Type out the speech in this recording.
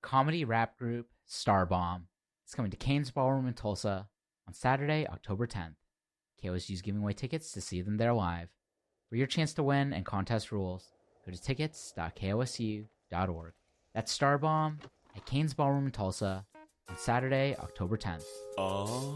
comedy rap group Starbomb. It's coming to Kane's Ballroom in Tulsa on Saturday, October 10th. KOSU is giving away tickets to see them there live. For your chance to win and contest rules, go to tickets.kosu.org. That's Starbomb at Kane's Ballroom in Tulsa on Saturday, October 10th.